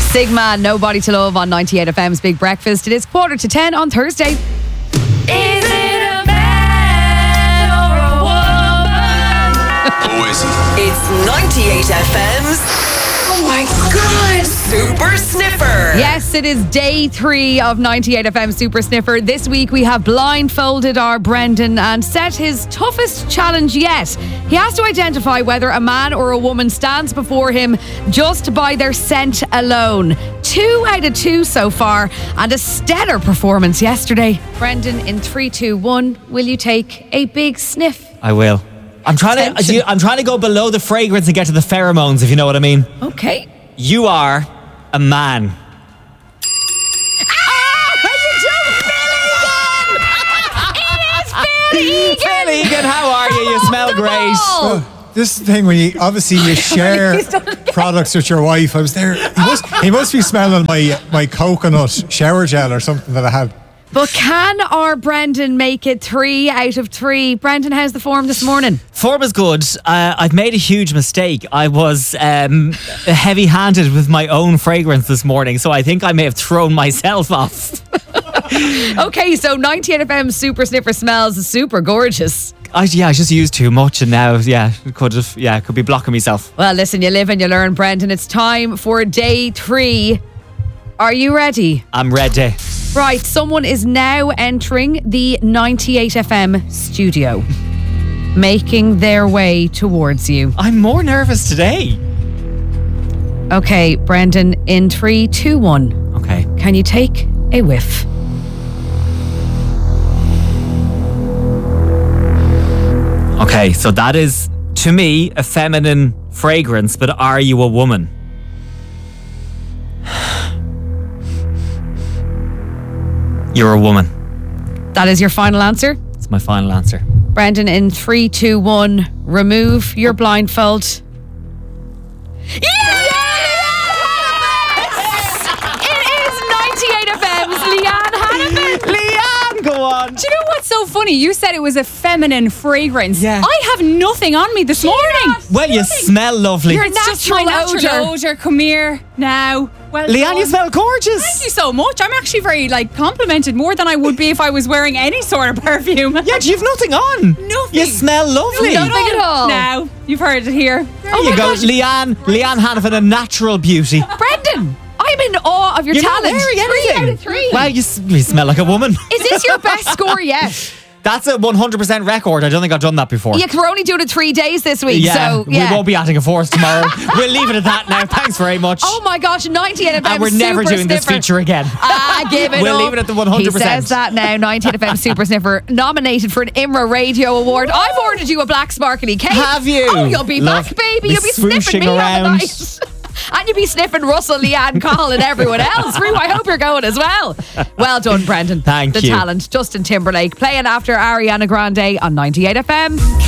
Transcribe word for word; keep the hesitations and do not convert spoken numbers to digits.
Sigma, Nobody to Love on ninety-eight F M's Big Breakfast. It is quarter to ten on Thursday. Is it a man or a woman? Who is it? It's ninety-eight F M's. Oh my God, Super Sniffer. Yes, it is day three of ninety-eight F M Super Sniffer. This week we have blindfolded our Brendan and set his toughest challenge yet. He has to identify whether a man or a woman stands before him just by their scent alone. Two out of two so far, and a stellar performance yesterday. Brendan, in three, two, one, will you take a big sniff? I will. I'm trying Attention. to. I'm trying to go below the fragrance and get to the pheromones, if you know what I mean. Okay. You are a man. Phil Egan, how are you? You smell great. Oh, this thing when you obviously you share products with your wife. I was there. He must, he must be smelling my my coconut shower gel or something that I had. But can our Brendan make it three out of three? Brendan, how's the form this morning? Form is good. Uh, I've made a huge mistake. I was um, heavy-handed with my own fragrance this morning, so I think I may have thrown myself off. Okay, so ninety-eight F M Super Sniffer smells super gorgeous. I, yeah, I just used too much, and now, yeah, could have, yeah, could be blocking myself. Well, listen, you live and you learn, Brendan. It's time for day three. Are you ready? I'm ready. Right, someone is now entering the ninety-eight F M studio, making their way towards you. I'm more nervous today. Okay, Brendan, in three, two, one. Okay. Can you take a whiff? Okay, so that is, to me, a feminine fragrance, but are you a woman? You're a woman. That is your final answer? That's my final answer. Brendan, in three, two, one, remove your blindfold. Yes! It is ninety-eight F M's Leanne Hanneman. Leanne, go on. Do you know what's so funny? You said it was a feminine fragrance. Yeah. I have nothing on me this morning. Well, you smell lovely. Your It's just my natural natural odour. odour. Come here now. Well Leanne, done. you smell gorgeous. Thank you so much. I'm actually very like complimented more than I would be if I was wearing any sort of perfume. Yeah, you've nothing on. Nothing. You smell lovely. Nothing at all. Now you've heard it here. There you go. Leanne, Leanne Hanneman, a natural beauty. Brendan, I'm in awe of your You're not talent. wearing Three anything. out of three. Well, you, s- you smell like a woman. Is this your best score yet? That's a one hundred percent record. I don't think I've done that before. Yeah, 'cause we're only doing it three days this week. Yeah, so, yeah. we won't be adding a fourth tomorrow. We'll leave it at that now. Thanks very much. Oh my gosh, ninety-eight F M and we're never Super doing this Sniffer. feature again. Ah, give it We'll up. leave it at the one hundred percent. He says that now. ninety-eight F M Super Sniffer nominated for an I M R A Radio Award. I've ordered you a black sparkly cake. Have you? Oh, you'll be Love- back, baby. be You'll be sniffing swooshing me on the around. night. And you'll be sniffing Russell, Leanne, Cole and everyone else. Roo, I hope you're going as well. Well done, Brendan. Thank the you. talent. Justin Timberlake playing after Ariana Grande on ninety-eight F M.